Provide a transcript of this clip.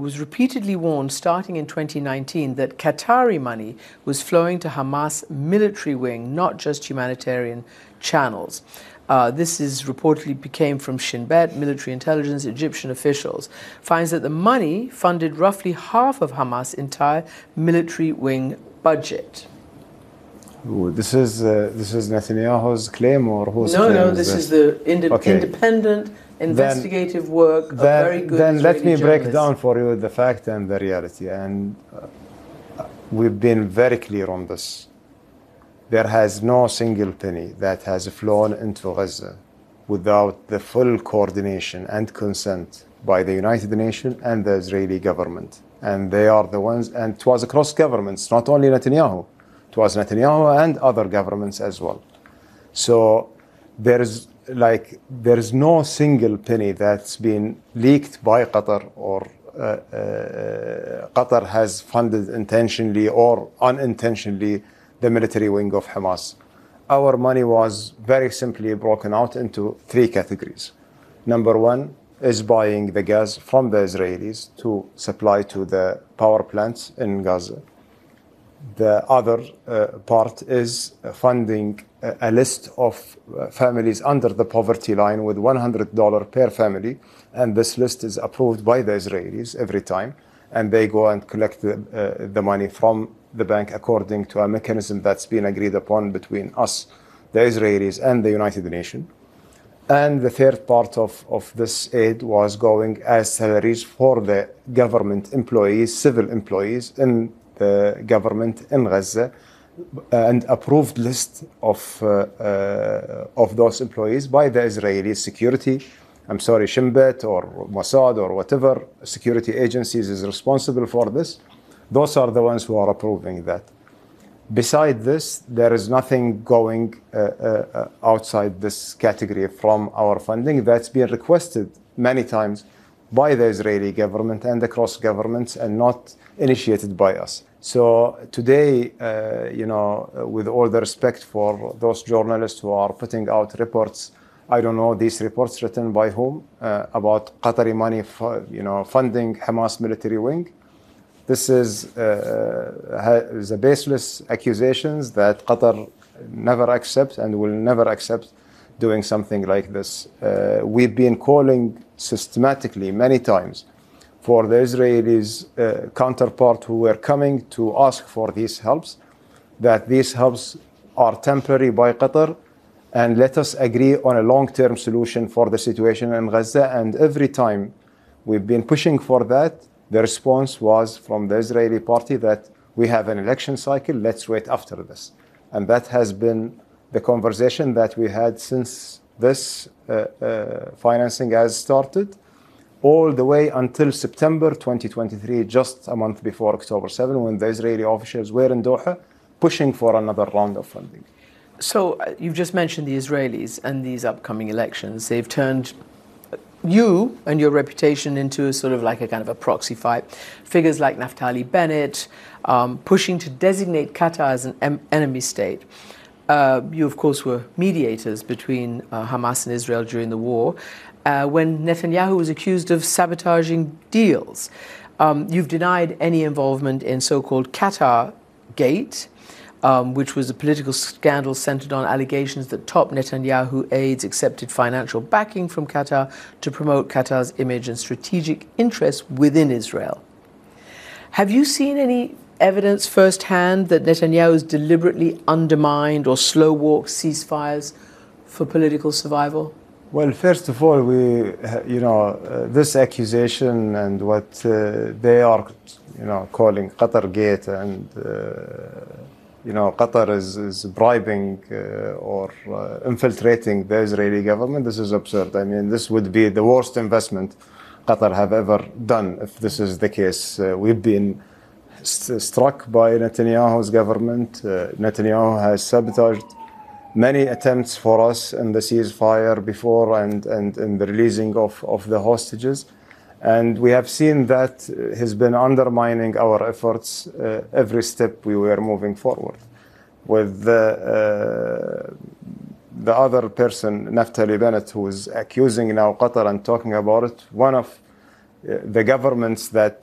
was repeatedly warned starting in 2019 that Qatari money was flowing to Hamas military wing, not just humanitarian channels. This is reportedly came from Shin Bet, military intelligence, Egyptian officials, finds that the money funded roughly half of Hamas' entire military wing budget. This is Netanyahu's claim, or whose claim? No, this is the independent investigative work of very good Then Israeli let me break journalists. down for you the fact and the reality. And we've been very clear on this. There has no single penny that has flown into Gaza without the full coordination and consent by the United Nations and the Israeli government. And they are the ones, and it was across governments, not only Netanyahu. It was Netanyahu and other governments as well. So there is no single penny that's been leaked by Qatar, or Qatar has funded intentionally or unintentionally the military wing of Hamas. Our money was very simply broken out into three categories. Number one is buying the gas from the Israelis to supply to the power plants in Gaza. The other part is funding a list of families under the poverty line with $100 per family, and this list is approved by the Israelis every time, and they go and collect the money from the bank according to a mechanism that's been agreed upon between us, the Israelis, and the United Nations. And the third part of this aid was going as salaries for the government employees, civil employees in the government in Gaza, and approved list of those employees by the Israeli security. Shin Bet or Mossad or whatever security agencies is responsible for this. Those are the ones who are approving that. Beside this, there is nothing going outside this category from our funding that's been requested many times by the Israeli government and across governments, and not initiated by us. So today, with all the respect for those journalists who are putting out reports, I don't know these reports written by whom, about Qatari money, funding Hamas military wing. This is a baseless accusations that Qatar never accepts and will never accept doing something like this. We've been calling systematically many times for the Israelis' counterpart who were coming to ask for these helps, that these helps are temporary by Qatar, and let us agree on a long-term solution for the situation in Gaza. And every time we've been pushing for that, the response was from the Israeli party that we have an election cycle, let's wait after this. And that has been the conversation that we had since this financing has started, all the way until September 2023, just a month before October 7, when the Israeli officials were in Doha pushing for another round of funding. So you've just mentioned the Israelis and these upcoming elections. They've turned you and your reputation into a sort of like a kind of a proxy fight. Figures like Naftali Bennett pushing to designate Qatar as an enemy state. You, of course, were mediators between Hamas and Israel during the war, when Netanyahu was accused of sabotaging deals. You've denied any involvement in so-called Qatar Gate, which was a political scandal centered on allegations that top Netanyahu aides accepted financial backing from Qatar to promote Qatar's image and strategic interests within Israel. Have you seen any evidence firsthand that Netanyahu has deliberately undermined or slow-walked ceasefires for political survival? Well, first of all, this accusation and what they are, calling Qatar Gate, and Qatar is bribing or infiltrating the Israeli government. This is absurd. I mean, this would be the worst investment Qatar have ever done if this is the case. We've been struck by Netanyahu's government. Netanyahu has sabotaged many attempts for us in the ceasefire before and in the releasing of the hostages. And we have seen that he's been undermining our efforts every step we were moving forward. With the other person, Naftali Bennett, who is accusing now Qatar and talking about it, one of the governments that